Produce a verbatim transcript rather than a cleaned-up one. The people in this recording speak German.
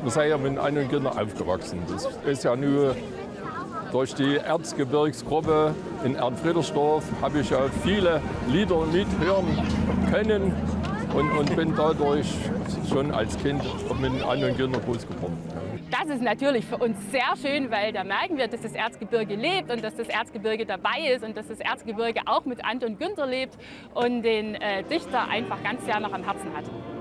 wir sind ja mit Anton Günther aufgewachsen. Das ist ja nur durch die Erzgebirgsgruppe in Ernfriedersdorf habe ich ja viele Lieder mithören können und, und bin dadurch schon als Kind mit Anton Günther groß geworden. Das ist natürlich für uns sehr schön, weil da merken wir, dass das Erzgebirge lebt und dass das Erzgebirge dabei ist und dass das Erzgebirge auch mit Anton Günther lebt und den äh, Dichter einfach ganz sehr noch am Herzen hat.